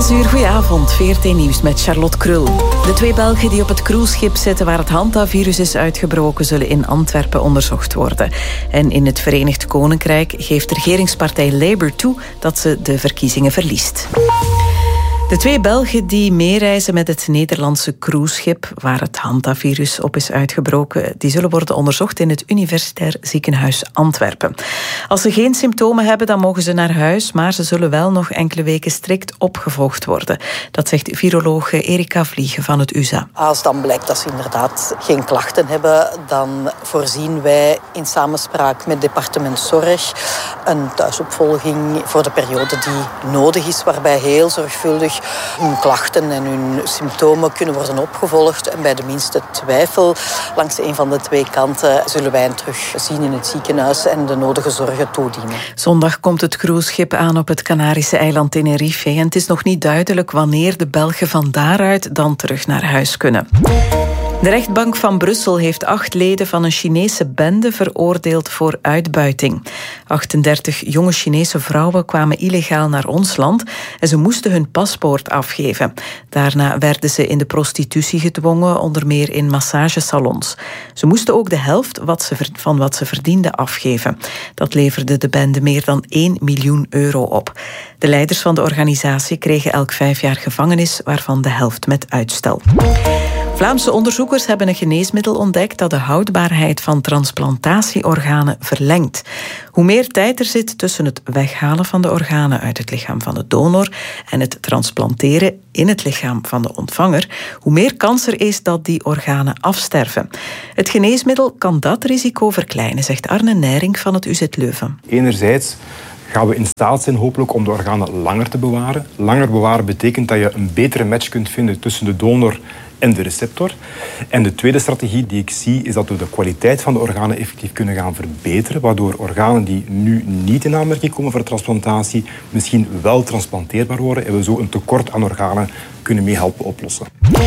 6 uur, goedenavond. VRT Nieuws met Charlotte Krul. De 2 Belgen die op het cruiseschip zitten waar het Hantavirus is uitgebroken, zullen in Antwerpen onderzocht worden. En in het Verenigd Koninkrijk geeft de regeringspartij Labour toe dat ze de verkiezingen verliest. De 2 Belgen die meereizen met het Nederlandse cruiseschip waar het Hantavirus op is uitgebroken, die zullen worden onderzocht in het Universitair Ziekenhuis Antwerpen. Als ze geen symptomen hebben, dan mogen ze naar huis, maar ze zullen wel nog enkele weken strikt opgevolgd worden. Dat zegt virologe Erika Vliegen van het UZA. Als dan blijkt dat ze inderdaad geen klachten hebben, dan voorzien wij in samenspraak met departement Zorg een thuisopvolging voor de periode die nodig is, waarbij heel zorgvuldig hun klachten en hun symptomen kunnen worden opgevolgd. En bij de minste twijfel langs een van de 2 kanten zullen wij hen terugzien in het ziekenhuis en de nodige zorgen toedienen. Zondag komt het cruiseschip aan op het Canarische eiland Tenerife. En het is nog niet duidelijk wanneer de Belgen van daaruit dan terug naar huis kunnen. De rechtbank van Brussel heeft 8 leden van een Chinese bende veroordeeld voor uitbuiting. 38 jonge Chinese vrouwen kwamen illegaal naar ons land en ze moesten hun paspoort afgeven. Daarna werden ze in de prostitutie gedwongen, onder meer in massagesalons. Ze moesten ook de helft van wat ze verdienden afgeven. Dat leverde de bende meer dan 1 miljoen euro op. De leiders van de organisatie kregen elk 5 jaar gevangenis, waarvan de helft met uitstel. Vlaamse onderzoekers hebben een geneesmiddel ontdekt dat de houdbaarheid van transplantatieorganen verlengt. Hoe meer tijd er zit tussen het weghalen van de organen uit het lichaam van de donor en het transplanteren in het lichaam van de ontvanger, hoe meer kans er is dat die organen afsterven. Het geneesmiddel kan dat risico verkleinen, zegt Arne Nijring van het UZ Leuven. Enerzijds gaan we in staat zijn hopelijk om de organen langer te bewaren. Langer bewaren betekent dat je een betere match kunt vinden tussen de donor en de receptor. En de tweede strategie die ik zie is dat we de kwaliteit van de organen effectief kunnen gaan verbeteren, waardoor organen die nu niet in aanmerking komen voor transplantatie misschien wel transplanteerbaar worden en we zo een tekort aan organen kunnen mee helpen oplossen.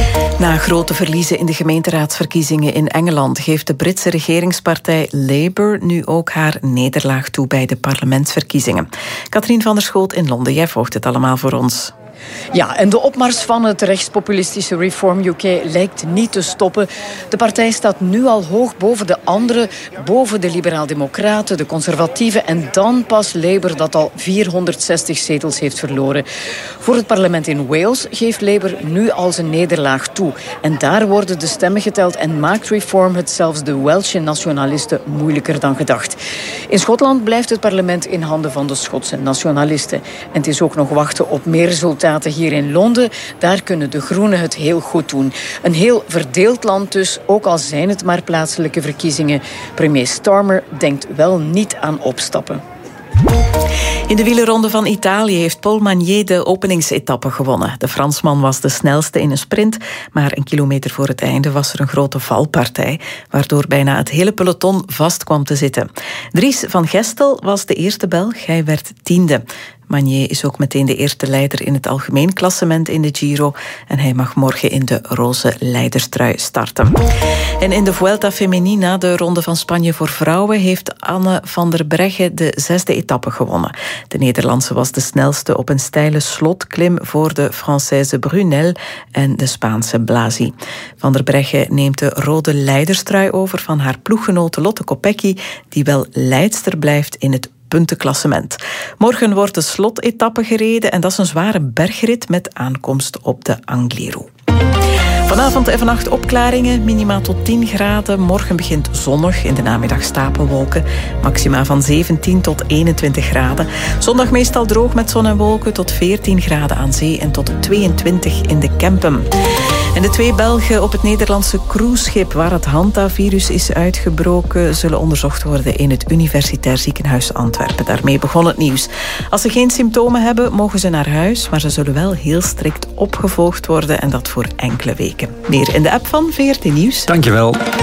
Na grote verliezen in de gemeenteraadsverkiezingen in Engeland geeft de Britse regeringspartij Labour nu ook haar nederlaag toe bij de parlementsverkiezingen. Katrien van der Schoot in Londen, jij volgt het allemaal voor ons. Ja, en de opmars van het rechtspopulistische Reform UK lijkt niet te stoppen. De partij staat nu al hoog boven de anderen, boven de liberaal-democraten, de conservatieven en dan pas Labour dat al 460 zetels heeft verloren. Voor het parlement in Wales geeft Labour nu al zijn nederlaag toe. En daar worden de stemmen geteld en maakt Reform het zelfs de Welsh nationalisten moeilijker dan gedacht. In Schotland blijft het parlement in handen van de Schotse nationalisten. En het is ook nog wachten op meer resultaten hier in Londen. Daar kunnen de Groenen het heel goed doen. Een heel verdeeld land dus, ook al zijn het maar plaatselijke verkiezingen. Premier Starmer denkt wel niet aan opstappen. In de wielerronde van Italië heeft Paul Magnier de openingsetappe gewonnen. De Fransman was de snelste in een sprint, maar een kilometer voor het einde was er een grote valpartij, waardoor bijna het hele peloton vast kwam te zitten. Dries van Gestel was de eerste Belg, hij werd 10e. Magnier is ook meteen de eerste leider in het algemeen klassement in de Giro en hij mag morgen in de roze leiderstrui starten. En in de Vuelta Femenina, de ronde van Spanje voor vrouwen, heeft Anne van der Breggen de 6e etappe gewonnen. De Nederlandse was de snelste op een steile slotklim voor de Française Brunel en de Spaanse Blasi. Van der Breggen neemt de rode leiderstrui over van haar ploeggenote Lotte Kopecky, die wel leidster blijft in het puntenklassement. Morgen wordt de slotetappe gereden en dat is een zware bergrit met aankomst op de Angliru. Vanavond en vannacht opklaringen, minima tot 10 graden. Morgen begint zonnig, in de namiddag stapelwolken. Maxima van 17 tot 21 graden. Zondag meestal droog met zon en wolken tot 14 graden aan zee en tot 22 in de Kempen. En de 2 Belgen op het Nederlandse cruiseschip waar het Hantavirus is uitgebroken zullen onderzocht worden in het Universitair Ziekenhuis Antwerpen. Daarmee begon het nieuws. Als ze geen symptomen hebben, mogen ze naar huis, maar ze zullen wel heel strikt opgevolgd worden en dat voor enkele weken. Meer in de app van VRT Nieuws. Dankjewel.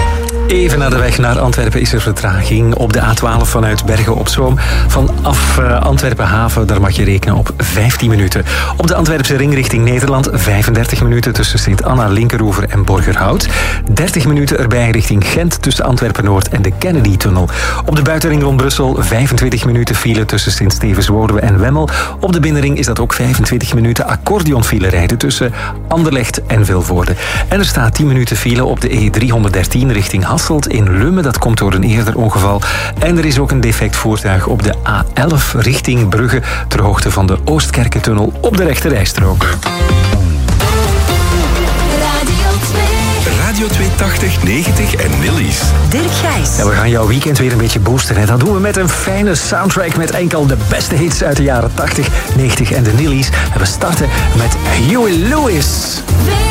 Even naar de weg naar Antwerpen is er vertraging. Op de A12 vanuit Bergen op Zoom. Vanaf Antwerpen haven, daar mag je rekenen op 15 minuten. Op de Antwerpse ring richting Nederland 35 minuten tussen Sint-Anna, Linkeroever en Borgerhout. 30 minuten erbij richting Gent tussen Antwerpen-Noord en de Kennedy-tunnel. Op de buitenring rond Brussel 25 minuten file tussen Sint-Stevens-Woluwe en Wemmel. Op de binnenring is dat ook 25 minuten accordeonfile rijden tussen Anderlecht en Vilvoorde. En er staat 10 minuten file op de E313 richting Hasselt in Lummen. Dat komt door een eerder ongeval. En er is ook een defect voertuig op de A11 richting Brugge ter hoogte van de Oostkerkentunnel op de rechte rijstrook. Radio 280, 90 en Nillies. Dirk Gijs. Ja, we gaan jouw weekend weer een beetje boosten. Hè. Dat doen we met een fijne soundtrack met enkel de beste hits uit de jaren 80, 90 en de Nillies. En we starten met Huey Lewis.